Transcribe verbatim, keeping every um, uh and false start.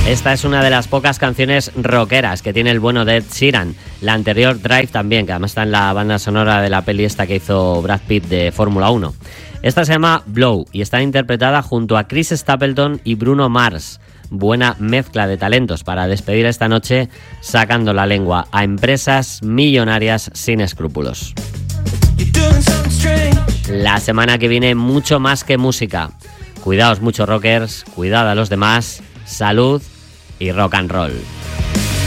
Esta es una de las pocas canciones rockeras que tiene el bueno de Ed Sheeran. La anterior, Drive, también, que además está en la banda sonora de la peli esta que hizo Brad Pitt de Fórmula uno. Esta se llama Blow y está interpretada junto a Chris Stapleton y Bruno Mars. Buena mezcla de talentos para despedir esta noche sacando la lengua a empresas millonarias sin escrúpulos. La semana que viene mucho más que música. Cuidaos mucho, rockers, cuidad a los demás, salud y rock and roll.